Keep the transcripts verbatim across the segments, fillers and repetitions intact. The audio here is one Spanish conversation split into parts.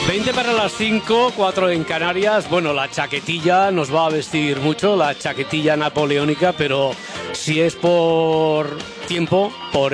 veinte para las cinco, cuatro en Canarias. Bueno, la chaquetilla nos va a vestir mucho, la chaquetilla napoleónica, pero si es por tiempo, por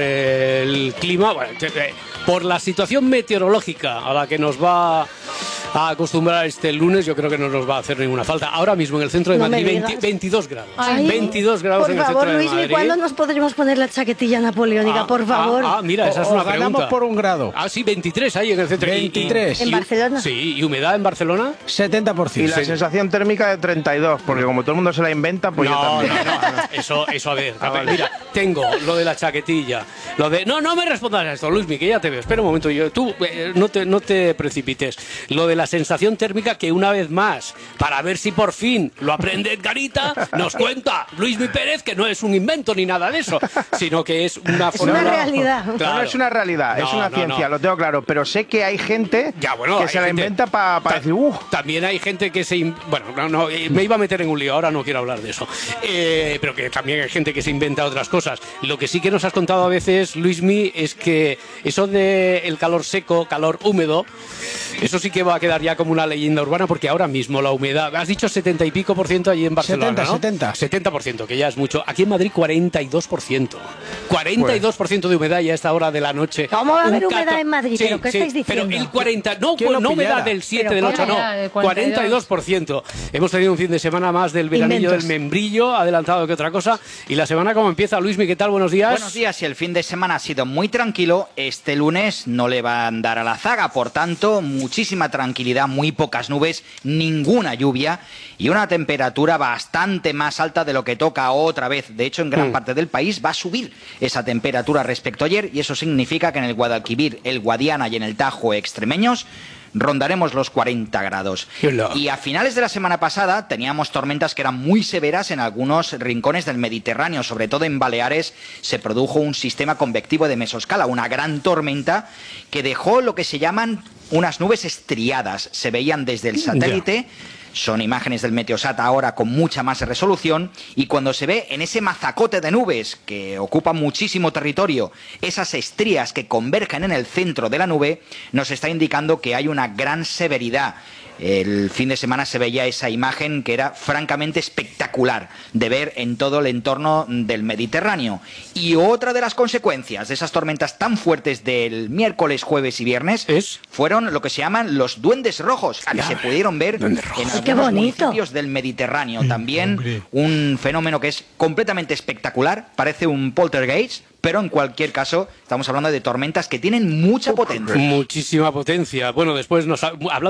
el clima, bueno, por la situación meteorológica a la que nos va a acostumbrar este lunes, yo creo que no nos va a hacer ninguna falta. Ahora mismo en el centro de No Madrid, me veinte, veintidós grados. Ay, veintidós grados en el favor, centro de Luis, Madrid. ¿cuándo nos podremos poner la chaquetilla napoleónica, Ah, por favor? Ah, ah, mira, esa es O- una o ganamos pregunta. por un grado. Ah, sí, veintitrés ahí en el centro. Y- y- veintitrés. ¿En y- Barcelona? Sí, ¿y humedad en Barcelona? setenta por Y ciento. la sensación térmica de treinta y dos, porque como todo el mundo se la inventa, pues yo no, también. no, no, no, eso, eso a ver, Ah, a ver, vale. mira, tengo lo de la chaquetilla, lo de, no, no me respondas a esto, Luismi, que ya te veo, espera un momento, yo, tú, eh, no te, no te precipites, lo de la sensación térmica que una vez más, para ver si por fin lo aprende Edgarita, nos cuenta Luismi Pérez que no es un invento ni nada de eso, sino que es una Es una fórmula- realidad. No, Claro. no es una realidad, es No, una no, ciencia, no. lo tengo claro, pero sé que hay gente Ya, bueno, que hay se la gente- inventa para Ta- decir, uff, También hay gente que se... in- Bueno, no, no, eh, me iba a meter en un lío, ahora no quiero hablar de eso. Eh, pero que también hay gente que se inventa otras cosas. Lo que sí que nos has contado a veces, Luismi, es que eso de el calor seco, calor húmedo, eso sí que va a quedar ya como una leyenda urbana, porque ahora mismo la humedad... Has dicho setenta y pico por ciento allí en Barcelona, setenta, ¿no? setenta. setenta por ciento, que ya es mucho. Aquí en Madrid, cuarenta y dos por ciento. cuarenta y dos por ciento de humedad ya a esta hora de la noche. ¿Cómo va a haber Un humedad cato- en Madrid? ¿Pero qué estáis diciendo? Pero el cuarenta... No, ¿Quién lo no humedad pillara? del siete, Pero del ocho, ¿cómo? no. Ya, de cuarenta y dos por ciento. Hemos tenido un fin de semana más del veranillo Inventos. del membrillo, adelantado que otra cosa. Y la semana, ¿cómo empieza? Luismi, ¿qué tal? Buenos días. Buenos días, y el fin de semana ha sido muy tranquilo. Este lunes no le va a andar a la zaga, por tanto, muchísima tranquilidad, muy pocas nubes, ninguna lluvia y una temperatura bastante más alta de lo que toca otra vez. De hecho, en gran Mm. parte del país va a subir esa temperatura respecto a ayer, y eso significa que en el Guadalquivir, el Guadiana y en el Tajo extremeños rondaremos los cuarenta grados. Hola. Y a finales de la semana pasada teníamos tormentas que eran muy severas en algunos rincones del Mediterráneo, sobre todo en Baleares se produjo un sistema convectivo de mesoscala, una gran tormenta que dejó lo que se llaman unas nubes estriadas. Se veían desde el satélite. Son imágenes del Meteosat ahora con mucha más resolución, y cuando se ve en ese mazacote de nubes que ocupa muchísimo territorio, esas estrías que convergen en el centro de la nube, nos está indicando que hay una gran severidad. El fin de semana se veía esa imagen que era francamente espectacular de ver en todo el entorno del Mediterráneo. Y otra de las consecuencias de esas tormentas tan fuertes del miércoles, jueves y viernes ¿Es? fueron lo que se llaman los duendes rojos, que se pudieron ver en algunos qué bonito. municipios del Mediterráneo. También un fenómeno que es completamente espectacular, parece un poltergeist, pero en cualquier caso estamos hablando de tormentas que tienen mucha potencia. Muchísima potencia. Bueno, después nos ha- hablando